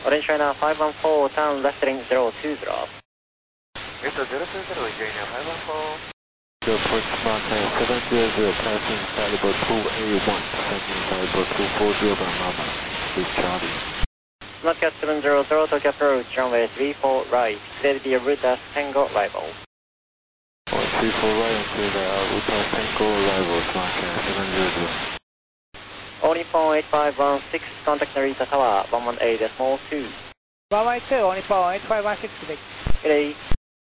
Orange China 514, turn left heading 020. Victor 020, Union 514. The approach Montana 700, passing Caliber 2A1, descending Caliber 240 by Mama, with Charlie. Snapcat 700, Tokyo approach, runway 34 right, clear the route as Tango arrival. 34 right until the route as Tango arrival, Snapcat 700. Only phone 8516, contact Narita Tower, 118.2. 112, only phone 8516 today. Good day.